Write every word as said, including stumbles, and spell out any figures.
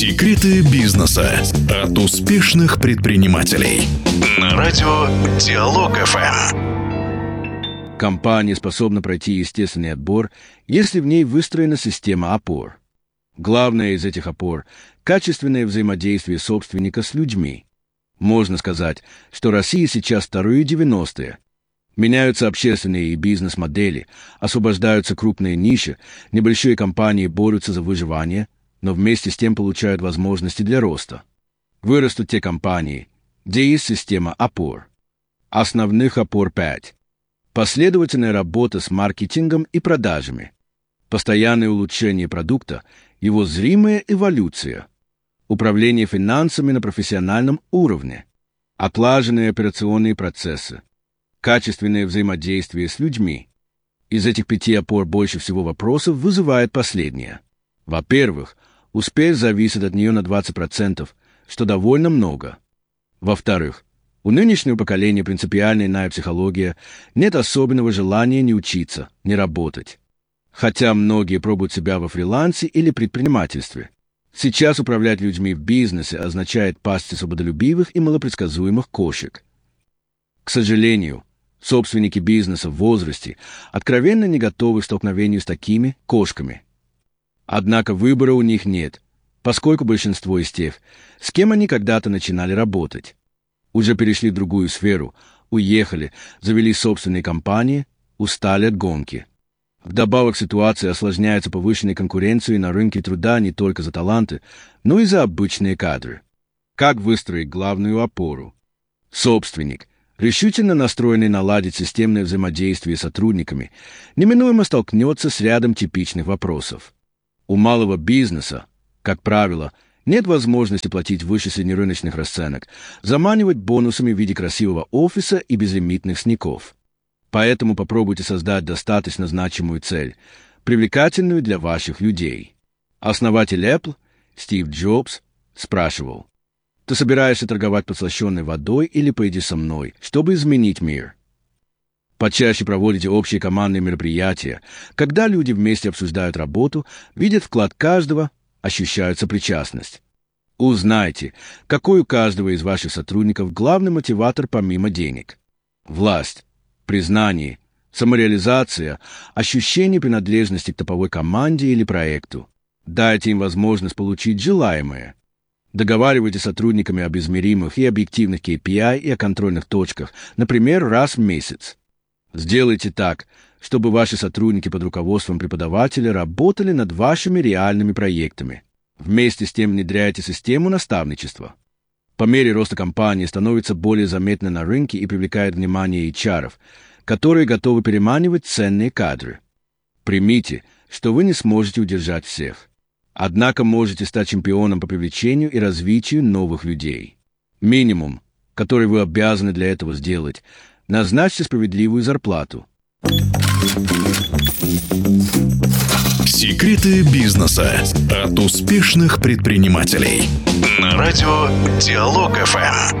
Секреты бизнеса от успешных предпринимателей. На радио Диалог-эф эм. Компания способна пройти естественный отбор, если в ней выстроена система опор. Главное из этих опор – качественное взаимодействие собственника с людьми. Можно сказать, что Россия сейчас вторые девяностые. Меняются общественные и бизнес-модели, освобождаются крупные ниши, небольшие компании борются за выживание, но вместе с тем получают возможности для роста. Вырастут те компании, где есть система опор. Основных опор пять. Последовательная работа с маркетингом и продажами. Постоянное улучшение продукта, его зримая эволюция. Управление финансами на профессиональном уровне. Отлаженные операционные процессы. Качественное взаимодействие с людьми. Из этих пяти опор больше всего вопросов вызывает последнее. Во-первых, успех зависит от нее на двадцать процентов, что довольно много. Во-вторых, у нынешнего поколения принципиальная иная психология, нет особенного желания не учиться, не работать. Хотя многие пробуют себя во фрилансе или предпринимательстве. Сейчас управлять людьми в бизнесе означает пасти свободолюбивых и малопредсказуемых кошек. К сожалению, собственники бизнеса в возрасте откровенно не готовы к столкновению с такими кошками. Однако выбора у них нет, поскольку большинство из тех, с кем они когда-то начинали работать, уже перешли в другую сферу, уехали, завели собственные компании, устали от гонки. Вдобавок ситуация осложняется повышенной конкуренцией на рынке труда не только за таланты, но и за обычные кадры. Как выстроить главную опору? Собственник, решительно настроенный наладить системное взаимодействие с сотрудниками, неминуемо столкнется с рядом типичных вопросов. У малого бизнеса, как правило, нет возможности платить выше среднерыночных расценок, заманивать бонусами в виде красивого офиса и безлимитных сников. Поэтому попробуйте создать достаточно значимую цель, привлекательную для ваших людей. Основатель Apple, Стив Джобс, спрашивал: «Ты собираешься торговать подслащенной водой или пойди со мной, чтобы изменить мир?» Почаще проводите общие командные мероприятия, когда люди вместе обсуждают работу, видят вклад каждого, ощущают сопричастность. Узнайте, какой у каждого из ваших сотрудников главный мотиватор помимо денег. Власть, признание, самореализация, ощущение принадлежности к топовой команде или проекту. Дайте им возможность получить желаемое. Договаривайтесь с сотрудниками об измеримых и объективных кей пи ай и о контрольных точках, например, раз в месяц. Сделайте так, чтобы ваши сотрудники под руководством преподавателя работали над вашими реальными проектами. Вместе с тем внедряйте систему наставничества. По мере роста компании становится более заметной на рынке и привлекает внимание эйч ар-ов, которые готовы переманивать ценные кадры. Примите, что вы не сможете удержать всех. Однако можете стать чемпионом по привлечению и развитию новых людей. Минимум, который вы обязаны для этого сделать – назначьте справедливую зарплату. Секреты бизнеса от успешных предпринимателей. На радио Диалог-эф эм.